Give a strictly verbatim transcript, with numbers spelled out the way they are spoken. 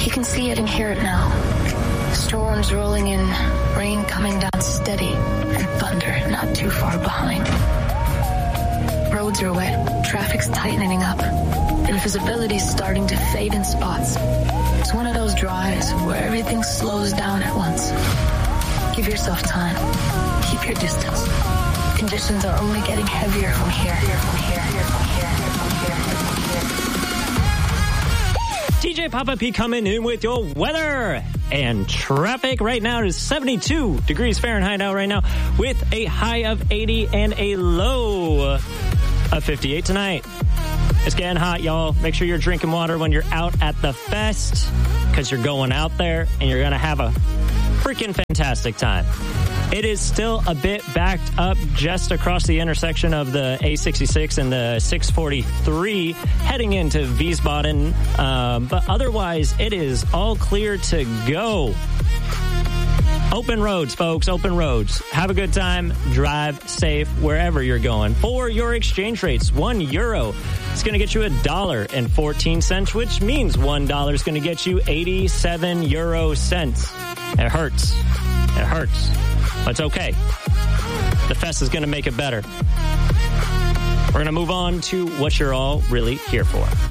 He can see it and hear it now. Storms rolling in, rain coming down steady, and thunder not too far behind. Roads are wet, traffic's tightening up, and visibility's starting to fade in spots. It's one of those drives where everything slows down at once. Give yourself time. Keep your distance. Conditions are only getting heavier from here. From here, from here, from here, from here. D J Papa P coming in with your weather and traffic. Right now it is seventy-two degrees Fahrenheit out right now with a high of eighty and a low of fifty-eight tonight. It's getting hot, y'all. Make sure you're drinking water when you're out at the fest because you're going out there and you're going to have a freaking fantastic time. It is still a bit backed up just across the intersection of the A sixty-six and the six forty-three heading into Wiesbaden. Um, but otherwise, it is all clear to go. Open roads, folks, open roads. Have a good time. Drive safe wherever you're going. For your exchange rates, one euro is going to get you a dollar and fourteen cents, which means one dollar is going to get you eighty-seven euro cents. It hurts. It hurts. But it's okay. The fest is going to make it better. We're going to move on to what you're all really here for.